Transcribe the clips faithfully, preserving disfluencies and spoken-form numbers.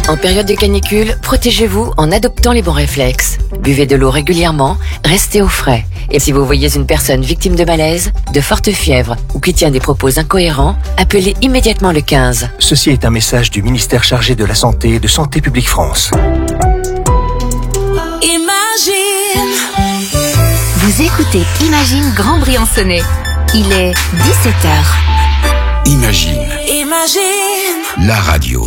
En période de canicule, protégez-vous en adoptant les bons réflexes. Buvez de l'eau régulièrement, restez au frais. Et si vous voyez une personne victime de malaise, de forte fièvre ou qui tient des propos incohérents, appelez immédiatement le quinze. Ceci est un message du ministère chargé de la Santé et de Santé publique France. Imagine. Vous écoutez Imagine Grand Briançonnet. Il est dix-sept heures. Imagine. Imagine. La radio.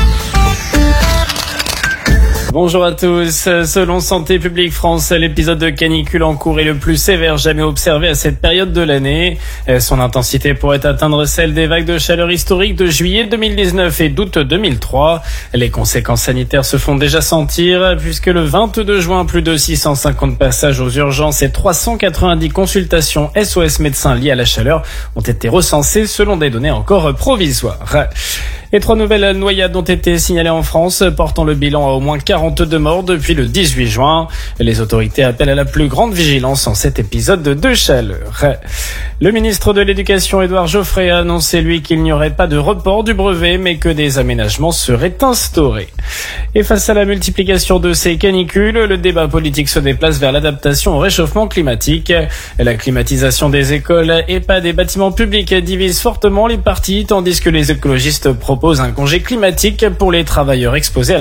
Bonjour à tous. Selon Santé publique France, l'épisode de canicule en cours est le plus sévère jamais observé à cette période de l'année. Son intensité pourrait atteindre celle des vagues de chaleur historiques de juillet deux mille dix-neuf et d'août deux mille trois. Les conséquences sanitaires se font déjà sentir puisque le vingt-deux juin, plus de six cent cinquante passages aux urgences et trois cent quatre-vingt-dix consultations S O S médecins liées à la chaleur ont été recensées selon des données encore provisoires. Et trois nouvelles noyades ont été signalées en France, portant le bilan à au moins quarante-deux morts depuis le dix-huit juin. Les autorités appellent à la plus grande vigilance en cet épisode de chaleur. Le ministre de l'Éducation, Édouard Geoffrey, a annoncé, lui, qu'il n'y aurait pas de report du brevet, mais que des aménagements seraient instaurés. Et face à la multiplication de ces canicules, le débat politique se déplace vers l'adaptation au réchauffement climatique. La climatisation des écoles et pas des bâtiments publics divise fortement les partis, tandis que les écologistes proposent un congé climatique pour les travailleurs exposés à